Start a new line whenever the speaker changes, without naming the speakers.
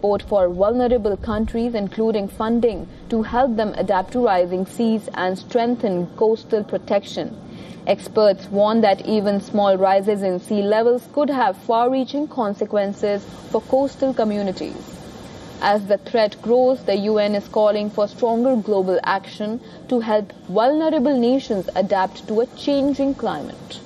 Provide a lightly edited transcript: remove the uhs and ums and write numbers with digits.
support for vulnerable countries, including funding to help them adapt to rising seas and strengthen coastal protection. Experts warn that even small rises in sea levels could have far-reaching consequences for coastal communities. As the threat grows, the UN is calling for stronger global action to help vulnerable nations adapt to a changing climate.